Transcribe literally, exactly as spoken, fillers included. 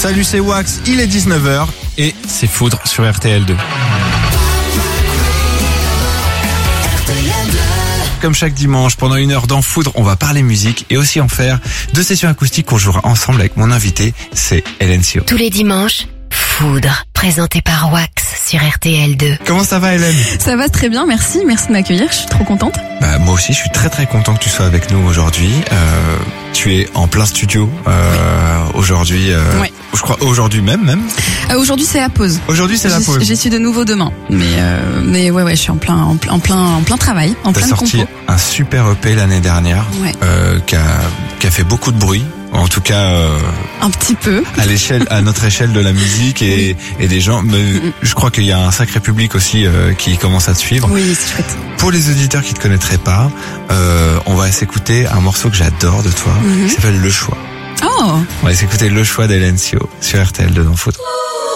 Salut, c'est Wax, il est dix-neuf heures et c'est Foudre sur R T L deux. Comme chaque dimanche, pendant une heure dans Foudre, on va parler musique et aussi en faire deux sessions acoustiques qu'on jouera ensemble avec mon invité, c'est Hélène Sio. Tous les dimanches, Foudre, présenté par Wax sur R T L deux. Comment ça va, Hélène? Ça va très bien, merci, merci de m'accueillir, je suis trop contente. Bah, moi aussi, je suis très très content que tu sois avec nous aujourd'hui. Euh, tu es en plein studio euh, oui. aujourd'hui. Euh, oui. Je crois aujourd'hui même, même. Euh, aujourd'hui, c'est la pause. Aujourd'hui, c'est la pause. J'y suis de nouveau demain, mais euh, mais ouais ouais, je suis en plein en plein en plein, en plein travail, en T'as plein sorti compo. un super E P l'année dernière, ouais. euh, qui a qui a fait beaucoup de bruit. En tout cas, euh, un petit peu à l'échelle, à notre échelle de la musique et, et des gens. Mais mm-hmm. je crois qu'il y a un sacré public aussi euh, qui commence à te suivre. Oui, c'est chouette. Pour les auditeurs qui te connaîtraient pas, euh, on va s'écouter un morceau que j'adore de toi, mm-hmm. qui s'appelle Le Choix. Oh. On va s'écouter Le Choix d'Hélène Sio sur R T L deux dans Foudre.